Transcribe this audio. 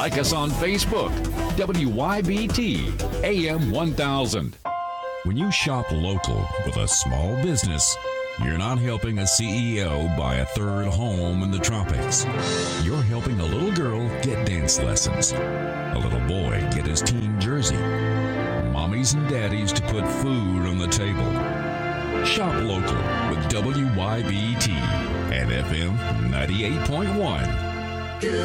Like us on Facebook, WYBT AM 1000. When you shop local with a small business, you're not helping a CEO buy a third home in the tropics. You're helping a little girl get dance lessons, a little boy get his team jersey, mommies and daddies to put food on the table. Shop local with WYBT and FM 98.1.